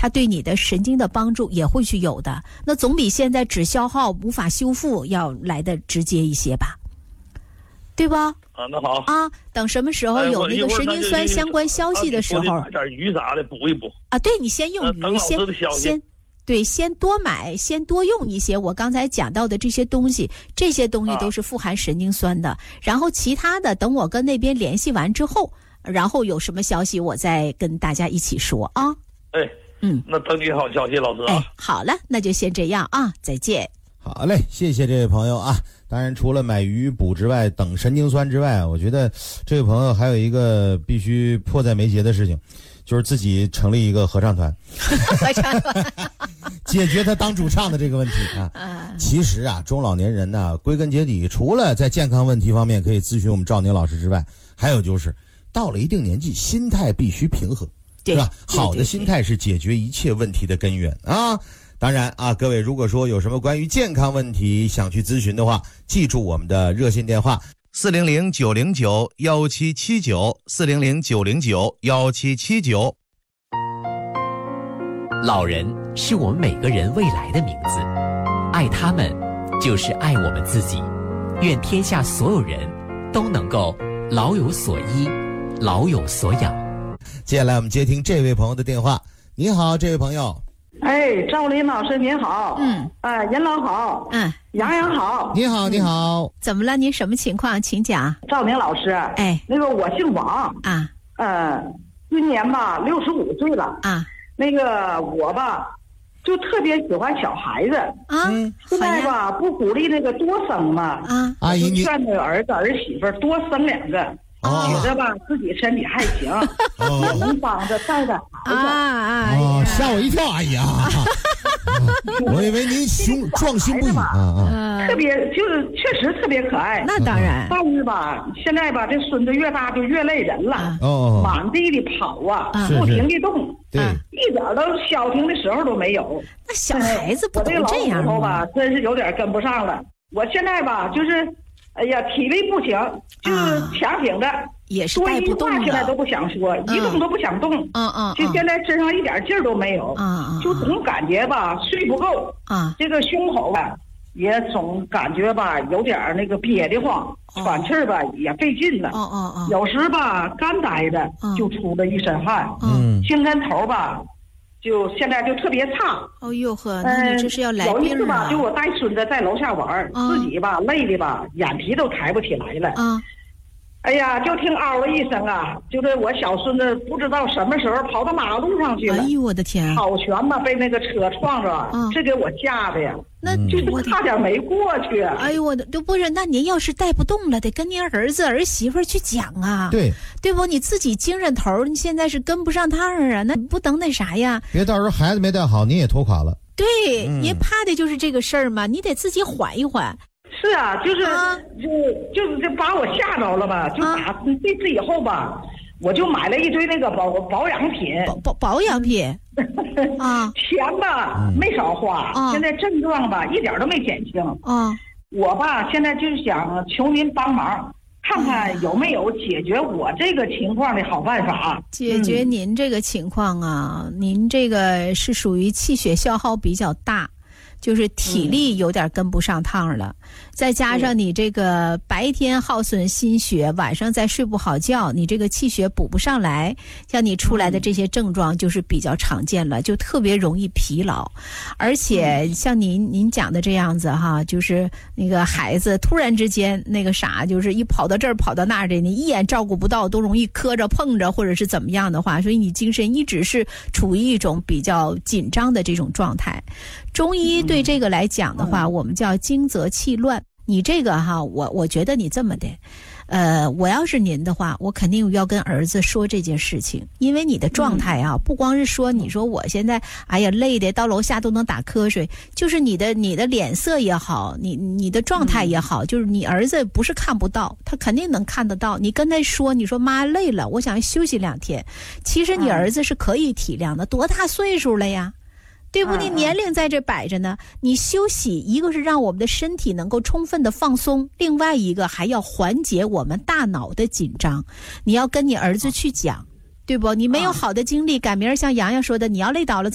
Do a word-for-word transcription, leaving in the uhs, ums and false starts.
它对你的神经的帮助也会去有的，那总比现在只消耗无法修复要来的直接一些吧，对吧？ 啊，那好啊，等什么时候有那个神经酸相关消息的时候， 买点鱼啥的补一补啊。对，你先用鱼，先先。对，先多买，先多用一些我刚才讲到的这些东西，这些东西都是富含神经酸的。啊、然后其他的，等我跟那边联系完之后，然后有什么消息，我再跟大家一起说啊。 哎，嗯，那等你好消息，老师啊。 哎，好了，那就先这样啊，再见。 好嘞，谢谢这位朋友啊。当然，除了买鱼补之外，等神经酸之外，我觉得这位朋友还有一个必须迫在眉睫的事情。就是自己成立一个合唱团， 合唱团解决他当主唱的这个问题啊。其实啊，中老年人呢，归根结底，除了在健康问题方面可以咨询我们赵宁老师之外，还有就是到了一定年纪，心态必须平和，对吧？好的心态是解决一切问题的根源啊。当然啊，各位如果说有什么关于健康问题想去咨询的话，记住我们的热线电话。四零零九零九幺七七九，四零零九零九幺七七九。 老人是我们每个人未来的名字，爱他们就是爱我们自己。愿天下所有人都能够老有所依，老有所养。 接下来我们接听这位朋友的电话。你好，这位朋友。 哎，赵林老师您好。 嗯。 啊、呃，任老好。 嗯。 杨洋好。 你好，你好。 怎么了？您什么情况？请讲。 赵宁老师。 哎。 那个我姓王。 啊。 呃，今年吧六十五岁了。 啊。 那个我吧，就特别喜欢小孩子。 啊。 嗯。现在吧不鼓励那个多生嘛。 啊。 阿姨， 就劝那个儿子儿媳妇多生两个。 哦， 觉得吧自己身体还行， 哦， 能帮着带带孩子。 啊啊！ 哦，吓我一跳，阿姨啊！我以为您胸壮心不已啊啊！特别就是确实特别可爱。 那当然。 但是吧，现在吧，这孙子越大就越累人了。 哦。 满地的跑啊，不停的动。 对。 一点都消停的时候都没有。 那小孩子不都这样吗？ 我这个老骨头吧，真是有点跟不上了。我现在吧，就是。哎呀，体力不行，就是强挺的， 啊、也是带不动的。 多一句话现在都不想说，嗯、一动都不想动。 嗯嗯， 就现在身上一点劲儿都没有。 嗯嗯， 就总感觉吧睡不够。 啊， 这个胸口吧也总感觉吧有点那个憋得慌，喘气儿吧也费劲了。 哦哦哦， 有时吧干呆着就出了一身汗。 嗯， 精神头吧。就现在就特别差。 哦呦呵，那你这是要来病啊！ 有一次吧，就我带孙子在楼下玩，嗯、自己吧累的吧，眼皮都抬不起来了。 啊、嗯， 哎呀，就听嗷了一声啊，就是我小孙子不知道什么时候跑到马路上去了。 哎呦我的天！ 跑全吧被那个车撞着，嗯、这给我吓的呀。 那就是差点没过去。 哎呦我的，都不是，那您要是带不动了，得跟您儿子儿媳妇去讲啊。 对， 对不？你自己精神头，你现在是跟不上趟啊，那不等那啥呀？ 别到时候孩子没带好，你也拖垮了。 对， 嗯、 您怕的就是这个事儿嘛，你得自己缓一缓。 是啊，就是、 啊、 就就是就把我吓着了吧，就打、啊、这次以后吧。我就买了一堆那个保保养品， 保保保养品啊， 钱吧没少花， 啊、 现在症状吧一点都没减轻啊。 我吧现在就是想求您帮忙，看看有没有解决我这个情况的好办法。 解决您这个情况啊，嗯、您这个是属于气血消耗比较大。就是体力有点跟不上趟了，嗯、再加上你这个白天耗损心血，晚上再睡不好觉，你这个气血补不上来，像你出来的这些症状就是比较常见了，就特别容易疲劳。而且像您您讲的这样子哈，就是那个孩子突然之间那个啥，就是一跑到这儿跑到那儿的，你一眼照顾不到，都容易磕着碰着或者是怎么样的话，所以你精神一直是处于一种比较紧张的这种状态。中医对这个来讲的话，我们叫惊则气乱。你这个哈，我我觉得你这么的，呃，我要是您的话，我肯定要跟儿子说这件事情，因为你的状态啊，不光是说你说我现在哎呀累的到楼下都能打瞌睡，就是你的你的脸色也好，你你的状态也好，就是你儿子不是看不到，他肯定能看得到。你跟他说，你说妈累了，我想休息两天，其实你儿子是可以体谅的，多大岁数了呀？对不？你年龄在这摆着呢，你休息，一个是让我们的身体能够充分的放松，另外一个还要缓解我们大脑的紧张。你要跟你儿子去讲，对不？你没有好的精力，赶明儿像洋洋说的，你要累倒了